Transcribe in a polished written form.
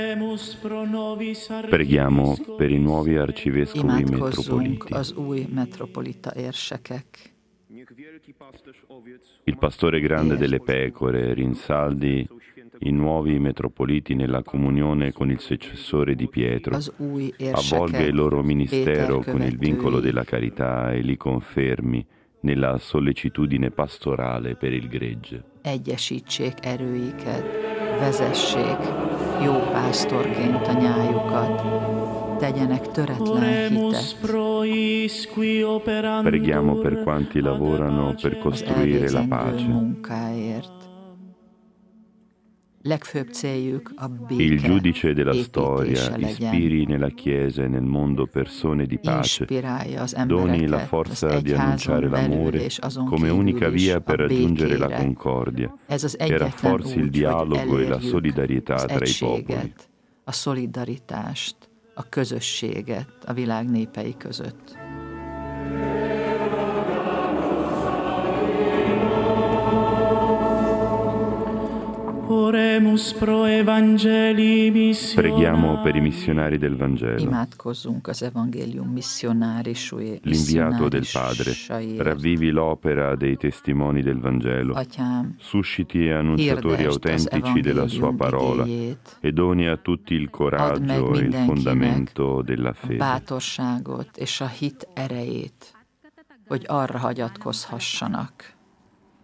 Preghiamo per i nuovi arcivescovi Imádkozzunk metropoliti. az új metropolita érsekek. Il pastore grande delle pecore rinsaldi i nuovi metropoliti nella comunione con il successore di Pietro, Az új avvolga il érsekek, loro ministero Péter con il vincolo követői, della carità e li confermi nella sollecitudine pastorale per il gregge. egyesítsék erőiket, vezessék jó pásztorként a nyájukat, tegyenek töretlen hitet. Preghiamo per quanti lavorano per Az costruire la elvégzendő pace. munkáért. Legfőbb céljuk a Il béke giudice della építése storia legyen. ispiri nella Chiesa e nel mondo persone di pace, Inspirálja az doni la embereket az forza di egyházon annunciare belül l'amore és azon come kívül unica is via a per raggiungere la békére. concordia Ez az e egyetlen rafforzi il út, hogy dialogo e la elérjük solidarietà az tra i popoli. egységet, a szolidaritást, a közösséget a világ népei között. Preghiamo per i missionari del Vangelo. Imádkozzunk az evangélium L'inviato del Padre, ravvivi l'opera dei testimoni del Vangelo, Atyám, susciti annunciatori hirdesd az autentici della sua evangélium parola igéjét, e doni a tutti il add meg coraggio e il mindenkinek fondamento della a fede. bátorságot és a hit erejét, hogy arra hagyatkozhassanak.